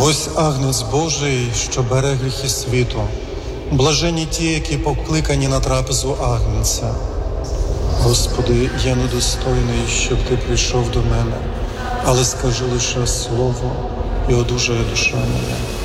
Ось Агнець Божий, що бере гріхи світу. Блаженні ті, які покликані на трапезу Агнця. Господи, я недостойний, щоб Ти прийшов до мене, але скажи лише слово, і одужає душа моя.